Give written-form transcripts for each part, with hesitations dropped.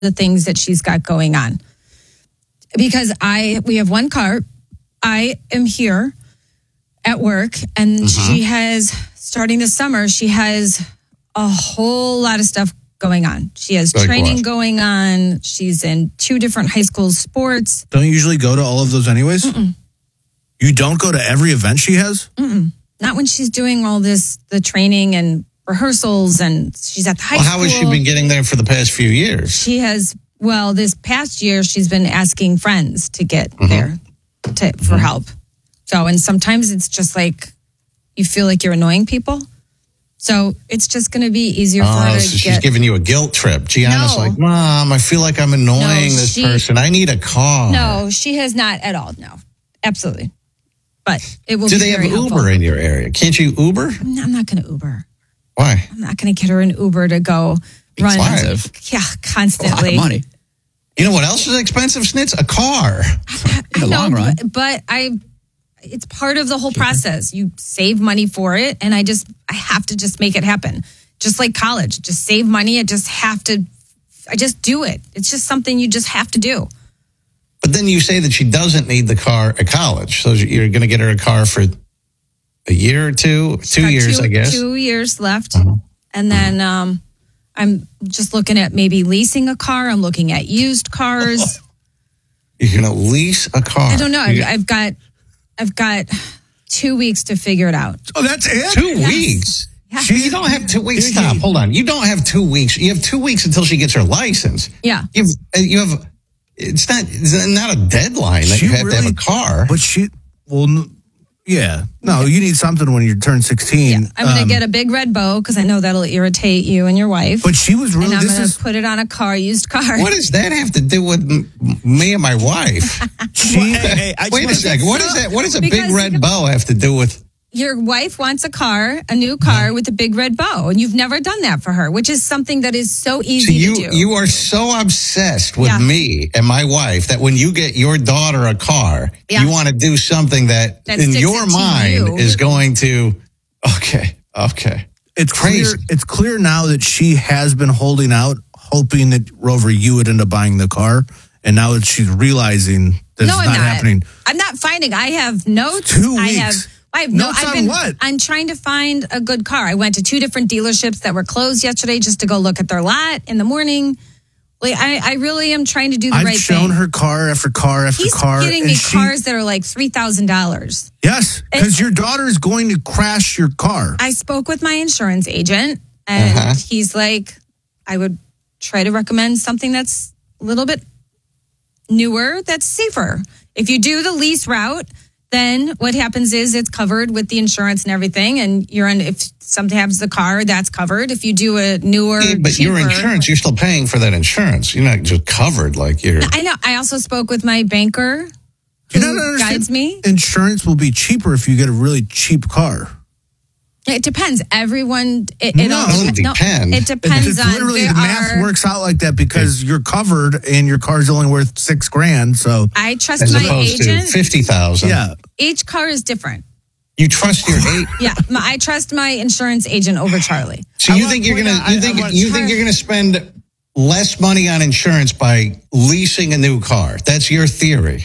the things that she's got going on. Because we have one car. I am here at work, and she has, starting this summer, she has a whole lot of stuff going on. She has training going on. She's in 2 different high school sports. Don't you usually go to all of those anyways? You don't go to every event she has? Not when she's doing all this, the training and rehearsals, and she's at the high school. How has she been getting there for the past few years? She has, this past year, she's been asking friends to get there for help. So, and sometimes it's just like, you feel like you're annoying people. So it's just going to be easier for her to she's giving you a guilt trip. Gianna's like, Mom, I feel like I'm annoying this person. I need a car. No, she has not at all. No, absolutely. But it will Do be they have very Uber helpful. in your area? Can't you Uber? I'm not going to Uber. Why? I'm not going to get her an Uber to go run. Expensive. Yeah, constantly. A lot of money. You know what else is expensive, Snitz? A car. In the long run. But it's part of the whole process. You save money for it, and I have to just make it happen. Just like college, just save money. I just do it. It's just something you just have to do. But then you say that she doesn't need the car at college. So you're going to get her a car for a year or two? 2 years, I guess. 2 years left. And then I'm just looking at maybe leasing a car. I'm looking at used cars. You're going to lease a car? I don't know. I've got 2 weeks to figure it out. Oh, that's it? 2 weeks? Yeah. You don't have 2 weeks. Stop. Hold on. You don't have 2 weeks. You have 2 weeks until she gets her license. Yeah. You have. It's not a deadline that you have to have a car. But you need something when you turn 16. Yeah. I'm going to get a big red bow because I know that'll irritate you and your wife. But she was really. And I'm going to put it on a used car. What does that have to do with me and my wife? Wait a second. What is that? What does a big red bow have to do with? Your wife wants a new car with a big red bow, and you've never done that for her, which is something that is so easy to do. You are so obsessed with me and my wife that when you get your daughter a car, you want to do something that in your mind is going to. Okay. It's crazy. It's clear now that she has been holding out, hoping that Rover, you would end up buying the car, and now that she's realizing that it's not happening. I'm not finding. I have notes. 2 weeks. I'm trying to find a good car. I went to 2 different dealerships that were closed yesterday just to go look at their lot in the morning. Like I really am trying to do the right thing. I've shown her car after car after car. He's getting me cars that are like $3,000. Yes, because your daughter is going to crash your car. I spoke with my insurance agent, and he's like, I would try to recommend something that's a little bit newer, that's safer. If you do the lease route, then what happens is it's covered with the insurance and everything, and if something happens to the car, that's covered. If you do a newer, but cheaper, your insurance, you're still paying for that insurance. You're not just covered like you're. I know. I also spoke with my banker who guides me. Insurance will be cheaper if you get a really cheap car. It depends. Everyone. It doesn't depend. It depends on. Literally, the math works out like that because you're covered and your car's only worth $6,000. So I trust as my opposed agent. To 50,000. Yeah. Each car is different. You trust your agent? Yeah, I trust my insurance agent over Charlie. So you think you're gonna spend less money on insurance by leasing a new car? That's your theory.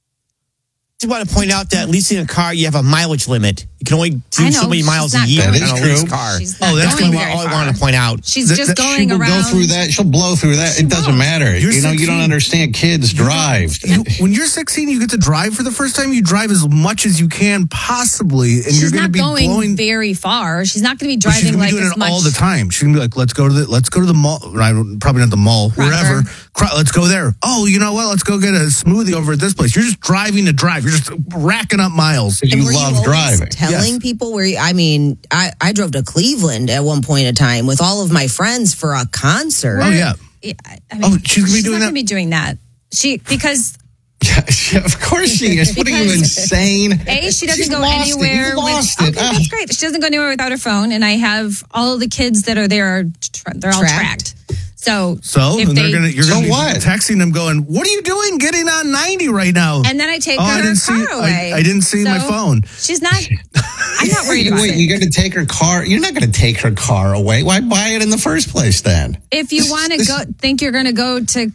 I want to point out that leasing a car, you have a mileage limit. You can only do so many miles a year That on is a leased true. car. That's all I wanted to point out. She's just going She'll around. go through that. She'll blow through that. It doesn't matter. You're you 16. don't understand. Kids drive. When you're 16, you get to drive for the first time. You drive as much as you can possibly, and you're going to be going blowing very far. She's not going to be She's driving gonna be doing as it much all the time. She's gonna be like, let's go to the mall. Probably not the mall, wherever. Let's go there. Oh, you know what? Let's go get a smoothie over at this place. You're just driving to drive. You're just racking up miles. You love driving. Telling people I drove to Cleveland at one point in time with all of my friends for a concert. Oh yeah. She's gonna be doing that. She's not going to be doing that. Because. Yeah, of course she is. What are you, insane? She doesn't go anywhere. You lost it. Okay, that's great. She doesn't go anywhere without her phone, and I have all the kids that are there. They're all tracked. So you're gonna be what? texting them, going, "What are you doing? Getting on 90 right now?" And then I take her car away. I didn't see my phone. She's not. I'm not worried about it. You're going to take her car. You're not going to take her car away. Why buy it in the first place then? If you want to think you're going to go to